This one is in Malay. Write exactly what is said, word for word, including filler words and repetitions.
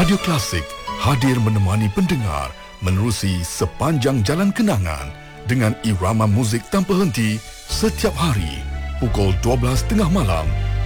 Radio Klasik hadir menemani pendengar menerusi sepanjang jalan kenangan dengan irama muzik tanpa henti setiap hari pukul dua belas tengah malam